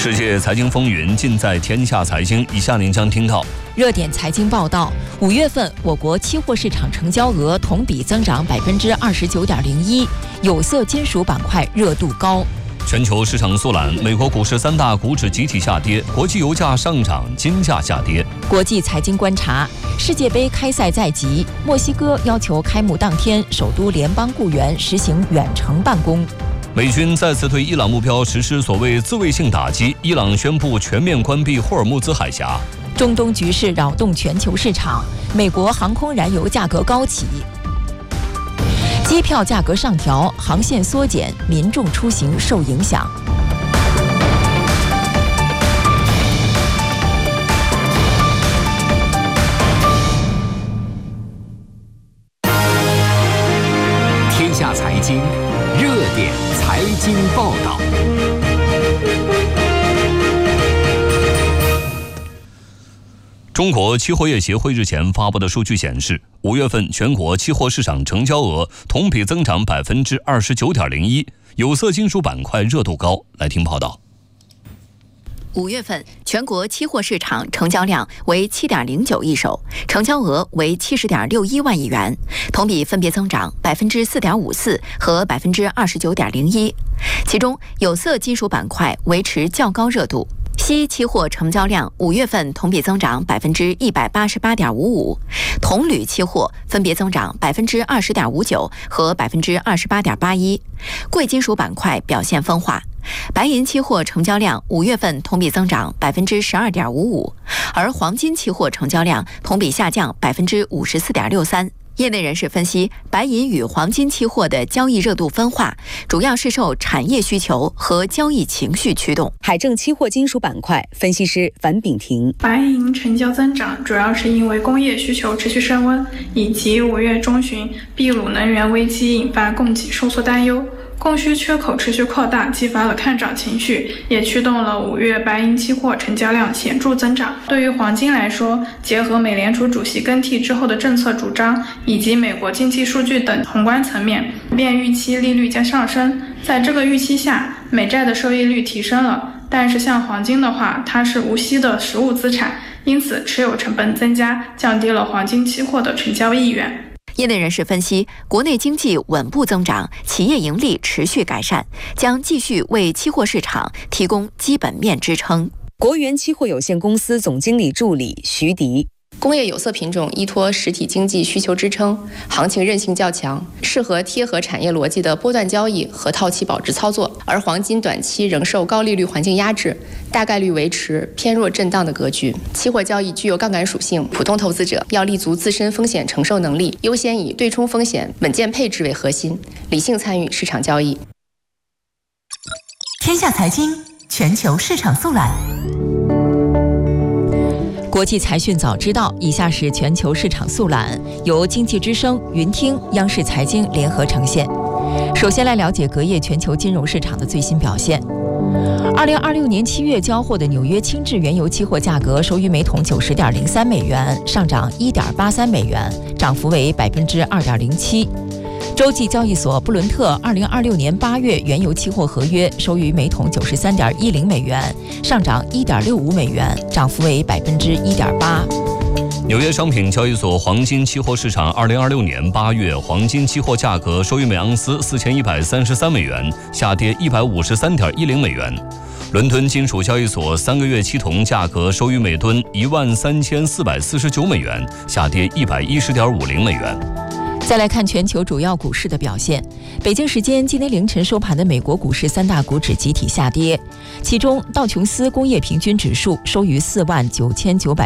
世界财经风云尽在天下财经。以下您将听到热点财经报道：5月份我国期货市场成交额同比增长29.01%，有色金属板块热度高。 全球市场速览，美国股市3大股指集体下跌，国际油价上涨，金价下跌。 国际财经观察：世界杯开赛在即，墨西哥要求开幕当天首都联邦雇员实行远程办公。 美军再次对伊朗目标实施所谓自卫性打击，伊朗宣布全面关闭霍尔木兹海峡。 中东局势扰动全球市场，美国航空燃油价格高企，机票价格上调，航线缩减，民众出行受影响。 天下财经热点财经报道。 中国期货业协会日前发布的数据显示，5月份全国期货市场成交额同比增长29.01%，有色金属板块热度高。来听报道。 5月份全国期货市场成交量为7.09亿手，成交额为70.61万亿元，同比分别增长4.54%和29.01%。其中，有色金属板块维持较高热度。锡期货成交量5月份同比增长188.55%，铜铝期货分别增长20.59%和28.81%。贵金属板块表现分化，白银期货成交量5月份同比增长12.55%，而黄金期货成交量同比下降54.63%。业内人士分析，白银与黄金期货的交易热度分化，主要是受产业需求和交易情绪驱动。 海正期货金属板块分析师樊炳婷： 白银成交增长主要是因为工业需求持续升温，以及5月中旬秘鲁能源危机引发供给收缩担忧。供需缺口持续扩大，激发了看涨情绪，也驱动了5月白银期货成交量显著增长。对于黄金来说，结合美联储主席更替之后的政策主张，以及美国经济数据等宏观层面，便预期利率将上升。在这个预期下，美债的收益率提升了，但是像黄金的话，它是无息的实物资产，因此持有成本增加，降低了黄金期货的成交意愿。 业内人士分析，国内经济稳步增长，企业盈利持续改善，将继续为期货市场提供基本面支撑。 国元期货有限公司总经理助理徐迪： 工业有色品种依托实体经济需求支撑，行情韧性较强，适合贴合产业逻辑的波段交易和套期保值操作。而黄金短期仍受高利率环境压制，大概率维持偏弱震荡的格局。期货交易具有杠杆属性，普通投资者要立足自身风险承受能力，优先以对冲风险、稳健配置为核心，理性参与市场交易。 天下财经全球市场速览。 国际财讯早知道，以下是全球市场速览，由经济之声、云听、央视财经联合呈现。首先来了解隔夜全球金融市场的最新表现。2026年7月交货的纽约轻质原油期货价格收于每桶90.03美元，上涨1.83美元，涨幅为2.07%。洲际交易所布伦特2026年8月原油期货合约收于每桶93.10美元，上涨1.65美元，涨幅为1.8%。 纽约商品交易所黄金期货市场2026年8月黄金期货价格收于每盎司4133美元，下跌153.10美元。伦敦金属交易所3个月期铜价格收于每吨13449美元，下跌110.50美元。 再来看全球主要股市的表现。北京时间今天凌晨收盘的美国股市3大股指集体下跌，其中道琼斯工业平均指数收于49900